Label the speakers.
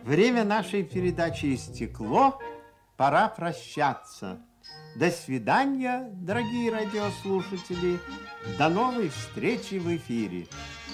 Speaker 1: Время нашей передачи истекло, пора прощаться. До свидания, дорогие радиослушатели. До новой встречи в эфире.